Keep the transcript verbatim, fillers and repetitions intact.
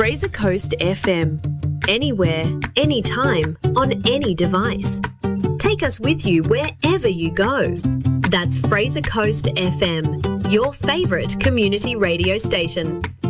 Fraser Coast F M. Anywhere, anytime, on any device. Take us with you wherever you go. That's Fraser Coast F M, your favourite community radio station.